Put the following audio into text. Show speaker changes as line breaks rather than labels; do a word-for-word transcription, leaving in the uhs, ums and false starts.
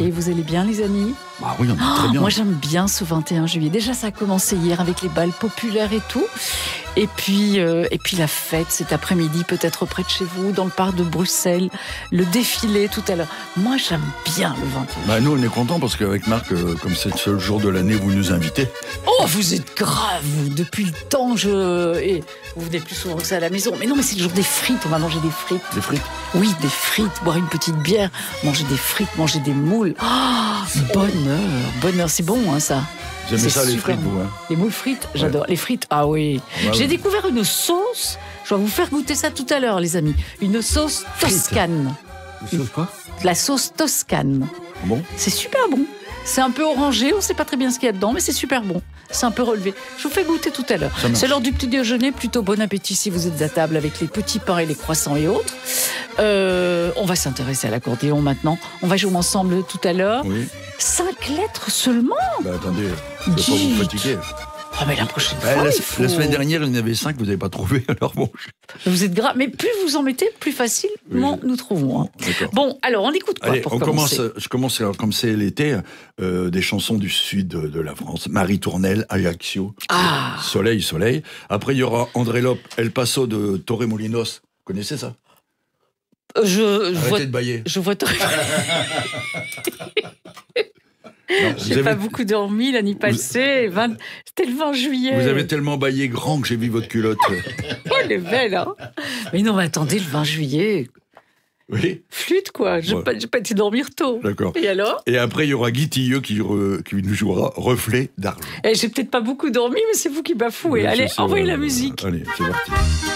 Et vous allez bien, les amis?
Bah oui, on est très bien.
Moi, j'aime bien ce vingt et un juillet. Déjà, ça a commencé hier avec les balles populaires et tout. Et puis, euh, et puis la fête cet après-midi, peut-être près de chez vous, dans le parc de Bruxelles, le défilé tout à l'heure. Moi, j'aime bien le vingt et un.
Bah nous, on est contents parce qu'avec Marc, euh, comme c'est le seul jour de l'année, vous nous invitez.
Oh, vous êtes grave, vous. Depuis le temps, je... Et vous venez plus souvent que ça à la maison. Mais non, mais c'est le jour des frites. On va manger des frites.
Des frites?
Oui, des frites, boire une petite bière, manger des frites, manger des moules. Oh, bonheur, bonheur. C'est bon, hein, ça.
Vous aimez
C'est
ça, les
super
frites,
bon.
vous, hein?
Les moules frites, j'adore.
Ouais.
Les frites, ah oui.
Ouais,
J'ai
ouais.
découvert une sauce. Je vais vous faire goûter ça tout à l'heure, les amis. Une sauce toscane.
Vous savez quoi?
La sauce toscane.
Bon.
C'est super bon. C'est un peu orangé, on ne sait pas très bien ce qu'il y a dedans, mais c'est super bon. C'est un peu relevé. Je vous fais goûter tout à l'heure. C'est l'heure du petit déjeuner. Plutôt bon appétit si vous êtes à table avec les petits pains et les croissants et autres. Euh, on va s'intéresser à l'accordéon maintenant. On va jouer ensemble tout à l'heure.
Oui.
Cinq lettres seulement.
Bah attendez, je ne vais pas
Dites.
vous fatiguer.
Ah mais la prochaine
Bah,
fois,
la,
il faut...
la semaine dernière, il y en avait cinq, vous n'avez pas trouvé, alors bon. je-
Vous êtes grave, mais plus vous en mettez, plus facilement
Oui.
nous trouvons. hein.
D'accord.
Bon, alors on écoute quoi
Allez,
pour
on
commencer?
commence, je commence, alors, comme c'est l'été, euh, des chansons du sud de, de la France. Marie Tournelle, Ajaccio,
Ah.
Soleil, Soleil. Après, il y aura André Lope, El Paso de Torremolinos. Vous connaissez ça?
Euh, Je, je
Arrêtez
vois,
de bailler.
je vois.
Non,
J'ai
vous,
pas
avez,
beaucoup dormi l'année passée. vingt C'était le vingt juillet.
vous avez tellement baillé grand que j'ai vu votre culotte.
Oh, elle est belle, hein. Mais non, mais attendez, le vingt juillet,
Oui,
flûte, quoi. J'ai
Ouais.
pas, j'ai pas été dormir tôt.
d'accord.
Et alors?
Et après, il y aura Guy Tilleux qui, re- qui nous jouera Reflet d'argent.
Eh, j'ai peut-être pas beaucoup dormi, mais c'est vous qui bafouez.
Oui,
Allez,
c'est ça,
envoyez
euh,
la musique.
Allez, c'est parti.